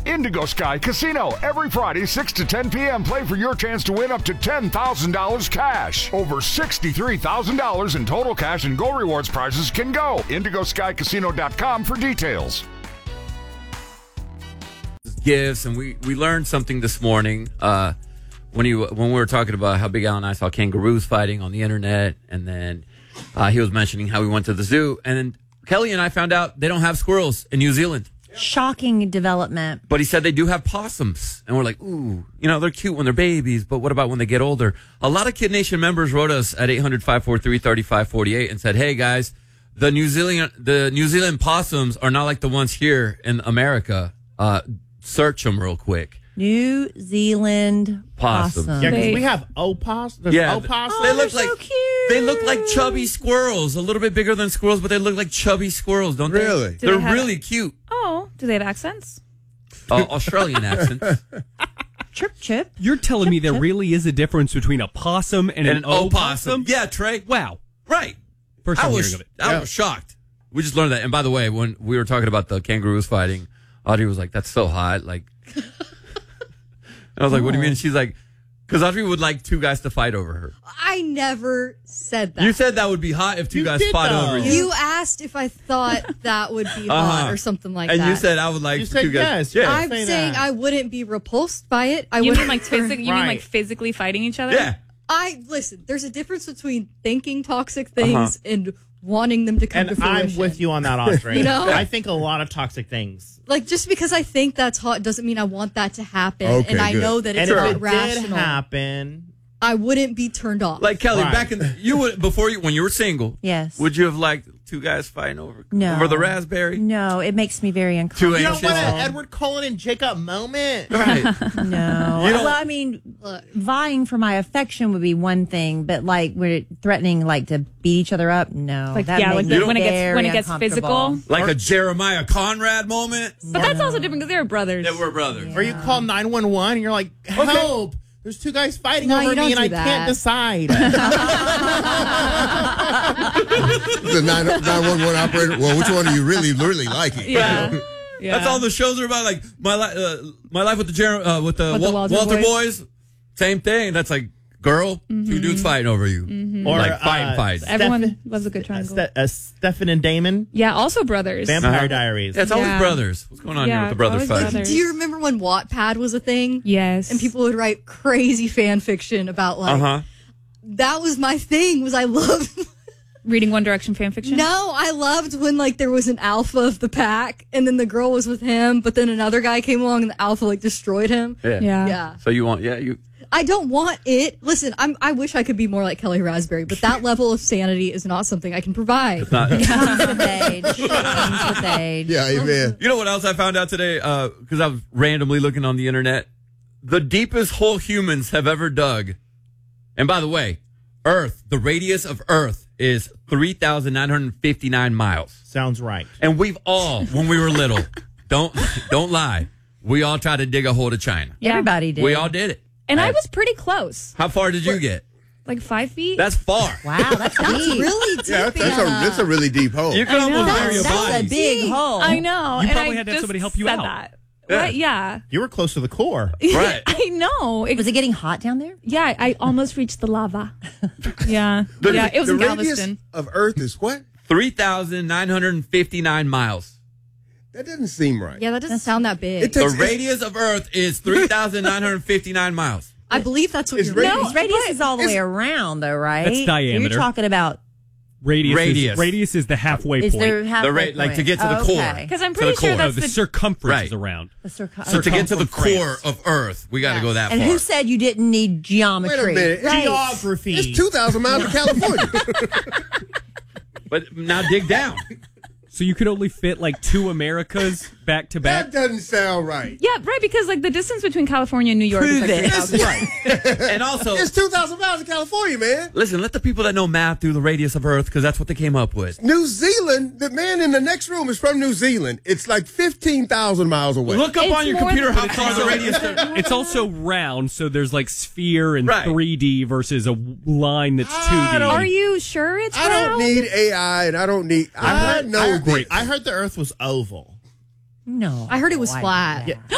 Indigo Sky Casino. Every Friday, 6 to 10 p.m. Play for your chance to win up to $10,000 cash. Over $63,000 in total cash and Go Rewards prizes can go. IndigoSkyCasino.com for details. Gifts, and we learned something this morning when we were talking about how Big Al and I saw kangaroos fighting on the internet, and then he was mentioning how we went to the zoo, and then Kelly and I found out they don't have squirrels in New Zealand. Shocking development. But he said they do have possums, and we're like, ooh, they're cute when they're babies, but what about when they get older? A lot of Kid Nation members wrote us at 800-543-3548 and said, hey guys, the New Zealand possums are not like the ones here in America. Search them real quick. New Zealand possum. Yeah, because we have opossums. Yeah, opossums. They look so like cute. They look like chubby squirrels, a little bit bigger than squirrels, but they look like chubby squirrels, don't they? Really? They're really cute. Oh, do they have accents? Australian accents. Chirp, chirp. You're telling me there really is a difference between a possum and an opossum? Yeah, Trey. Wow. Right. First time hearing of it. I was shocked. We just learned that. And by the way, when we were talking about the kangaroos fighting, Audrey was like, that's so hot. Like, and I was like, what do you mean? She's like, because Audrey would like two guys to fight over her. I never said that. You said that would be hot if two guys fought over you. You asked if I thought that would be hot or something like that. And you said I would like two guys. Yes. Yeah. I'm saying I wouldn't be repulsed by it. You mean like physically fighting each other? Yeah. Listen, there's a difference between thinking toxic things and wanting them to come to fruition. I'm with you on that, Audrey. I think a lot of toxic things. Like, just because I think that's hot doesn't mean I want that to happen. Okay, and I good. know that it's And not if it rational. did happen, I wouldn't be turned off. Like Kelly, Right. back in when you were single, Yes. would you have liked two guys fighting over No. the raspberry? No, it makes me very uncomfortable. you don't want an Edward Cullen and Jacob moment. Right. No. Well, I mean, vying for my affection would be one thing, but like we're threatening like to beat each other up. No. Like, that yeah, makes like me when it very gets physical. uncomfortable. Like a Jeremiah Conrad moment. But that's also different because they're brothers. That we're brothers. Or you call 911 and you're like, help. There's two guys fighting No, over you don't me and do I that. can't decide. The 911 operator. Well, which one are you really liking? Yeah. Yeah. That's all the shows are about. Like my life with the With the Walter, Walter Boys. Same thing. That's like girl, two dudes fighting over you, Or like fights. Everyone loves a good triangle. Stefan and Damon, Yeah, also brothers. Vampire Diaries. Yeah, it's always Yeah. brothers. What's going on here Yeah, with the brother always fight? brothers. Do you remember when Wattpad was a thing? Yes. And people would write crazy fan fiction about like that was my thing. Was I loved Reading One Direction fan fiction? No, I loved when like there was an alpha of the pack and then the girl was with him, but then another guy came along and the alpha like destroyed him. Yeah. Yeah. So you want you. I don't want it. Listen, I wish I could be more like Kelly Raspberry, but that level of sanity is not something I can provide. It's not. Comes with age. Comes with age. Yeah, amen. You know what else I found out today? Because I was randomly looking on the internet. The deepest hole humans have ever dug. And by the way, Earth, the radius of Earth is 3,959 miles. Sounds right. And we've all, when we were little, don't lie, we all tried to dig a hole to China. Yeah. Everybody did. We all did it. And I was pretty close. How far did you get? Like 5 feet? That's far. Wow, that's deep. Really deep. Yeah, that's a really deep hole. You can almost know. bury your That's a body. big hole. I know. You and probably I had to have just somebody help you said out. That. Yeah. What? Yeah. You were close to the core. Right. I know. Was it getting hot down there? Yeah, I almost reached the lava. Yeah. It was the in radius Galveston. of Earth is what? 3,959 miles. That doesn't seem right. Yeah, that doesn't sound that big. It The takes- radius of Earth is 3,959 miles. I believe that's what It's you're radius. No, radius is all the way around, though, right? That's diameter. You're talking about Radius is the halfway is point. there halfway like to point? get to the core. Okay. Because I'm To pretty the sure core. that's the the circumference Right. is around. The So to get to the core Circumference. of Earth, we got to go that And far. who said you didn't need geometry? Wait a minute. Right. Geography. It's 2,000 miles to California. But now dig down. So you could only fit like two Americas back to That back. doesn't sound right. Yeah, right, because like the distance between California and New York is like Prove it. 3,000. Right. And also, It's 2,000 miles to California, man. listen, let the people that know math do the radius of Earth because that's what they came up with. New Zealand, the man in the next room is from New Zealand. It's like 15,000 miles away. Look up It's on your more computer than- how far the radius is. It's also round, so there's like sphere and Right. 3D versus a line that's 2D. Are you sure it's I don't round? need AI and I don't need. I know this. I heard the Earth was oval. No. I heard it was I- flat. yeah.